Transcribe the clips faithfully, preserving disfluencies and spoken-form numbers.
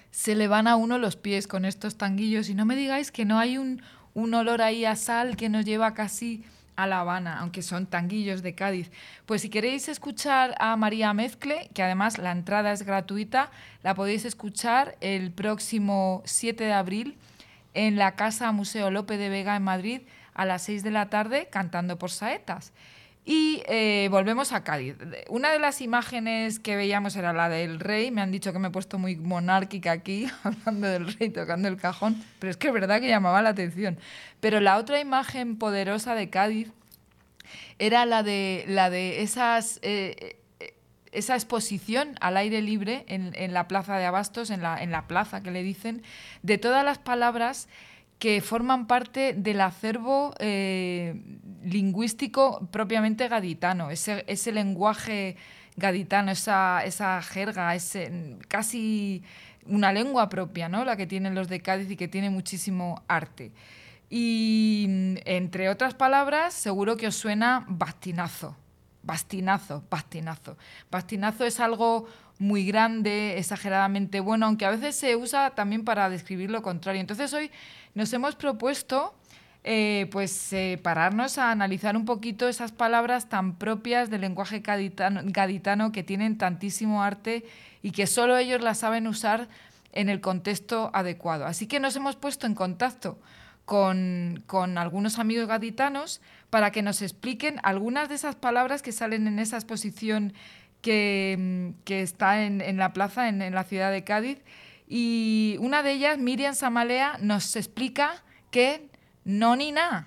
se le van a uno los pies con estos tanguillos. Y no me digáis que no hay un, un olor ahí a sal que nos lleva casi a La Habana, aunque son tanguillos de Cádiz. Pues si queréis escuchar a María Mezcle, que además la entrada es gratuita, la podéis escuchar el próximo siete de abril en la Casa Museo Lope de Vega en Madrid a las seis de la tarde, cantando por saetas. Y eh, volvemos a Cádiz. Una de las imágenes que veíamos era la del rey. Me han dicho que me he puesto muy monárquica aquí, hablando del rey tocando el cajón, pero es que es verdad que llamaba la atención. Pero la otra imagen poderosa de Cádiz era la de, la de esas, eh, esa exposición al aire libre en, en la plaza de Abastos, en la, en la plaza que le dicen, de todas las palabras que forman parte del acervo eh, lingüístico propiamente gaditano, ese, ese lenguaje gaditano, esa, esa jerga, ese, casi una lengua propia, ¿no? La que tienen los de Cádiz y que tiene muchísimo arte. Y entre otras palabras, seguro que os suena bastinazo. Bastinazo, bastinazo. Bastinazo es algo muy grande, exageradamente bueno, aunque a veces se usa también para describir lo contrario. Entonces hoy nos hemos propuesto eh, pues eh, pararnos a analizar un poquito esas palabras tan propias del lenguaje gaditano, gaditano que tienen tantísimo arte y que solo ellos las saben usar en el contexto adecuado. Así que nos hemos puesto en contacto Con, con algunos amigos gaditanos para que nos expliquen algunas de esas palabras que salen en esa exposición que, que está en, en la plaza, en, en la ciudad de Cádiz. Y una de ellas, Miriam Samalea, nos explica que no ni nada.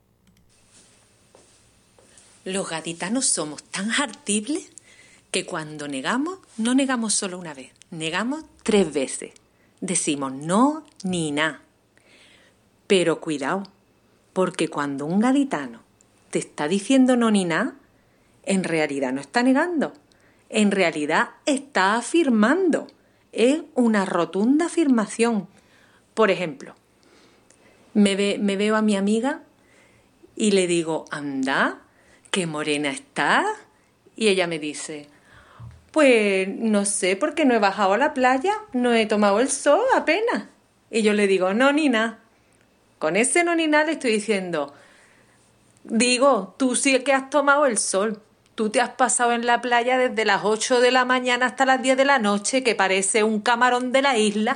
Los gaditanos somos tan hartibles que cuando negamos, no negamos solo una vez, negamos tres veces. Decimos no ni nada. Pero cuidado, porque cuando un gaditano te está diciendo no ni nada, en realidad no está negando, en realidad está afirmando. Es una rotunda afirmación. Por ejemplo, me, ve, me veo a mi amiga y le digo, anda, qué morena estás. Y ella me dice, pues no sé, porque no he bajado a la playa, no he tomado el sol apenas. Y yo le digo, no ni nada. Con ese no ni nada le estoy diciendo, digo, tú sí que has tomado el sol. Tú te has pasado en la playa desde las ocho de la mañana hasta las diez de la noche, que parece un camarón de la isla.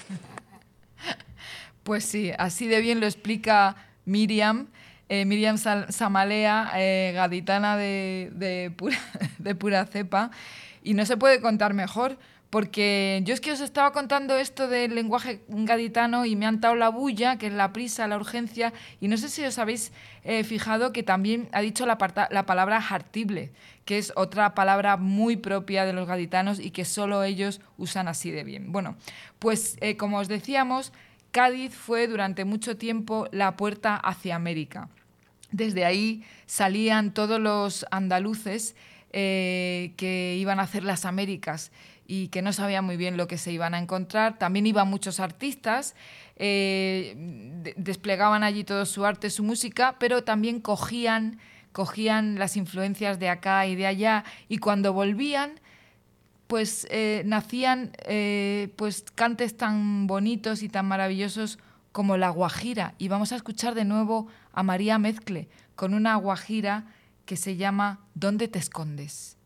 Pues sí, así de bien lo explica Miriam, eh, Miriam Samalea, eh, gaditana de, de, pura, de pura cepa. Y no se puede contar mejor, porque yo es que os estaba contando esto del lenguaje gaditano y me han dado la bulla, que es la prisa, la urgencia, y no sé si os habéis eh, fijado que también ha dicho la, parta, la palabra hartible, que es otra palabra muy propia de los gaditanos y que solo ellos usan así de bien. Bueno, pues eh, como os decíamos, Cádiz fue durante mucho tiempo la puerta hacia América. Desde ahí salían todos los andaluces eh, que iban a hacer las Américas y que no sabían muy bien lo que se iban a encontrar. También iban muchos artistas, eh, de- desplegaban allí todo su arte, su música, pero también cogían, cogían las influencias de acá y de allá, y cuando volvían, pues eh, nacían eh, pues cantes tan bonitos y tan maravillosos como la guajira. Y vamos a escuchar de nuevo a María Mezcle con una guajira que se llama ¿Dónde te escondes?